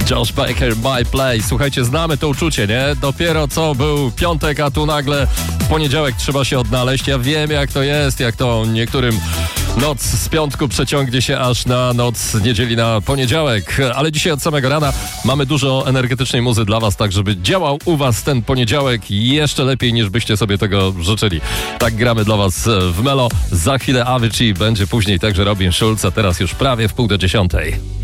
Josh Baker, My Place. Słuchajcie, znamy to uczucie, nie? Dopiero co był piątek, a tu nagle w poniedziałek trzeba się odnaleźć. Ja wiem, jak to jest, jak to niektórym noc z piątku przeciągnie się aż na noc z niedzieli na poniedziałek. Ale dzisiaj od samego rana mamy dużo energetycznej muzy dla was, tak żeby działał u was ten poniedziałek jeszcze lepiej, niż byście sobie tego życzyli. Tak gramy dla was w Melo. Za chwilę Avicii, będzie później także Robin Schulz, a teraz już prawie w 9:30.